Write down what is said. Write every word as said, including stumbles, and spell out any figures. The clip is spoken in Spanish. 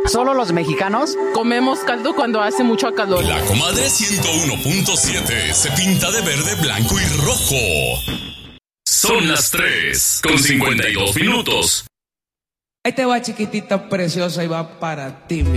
¿Solo los mexicanos? Comemos caldo cuando hace mucho calor. La Comadre ciento uno punto siete se pinta de verde, blanco y rojo. Son las tres con cincuenta y dos minutos. Ahí te va, chiquitita preciosa, y va para ti, mi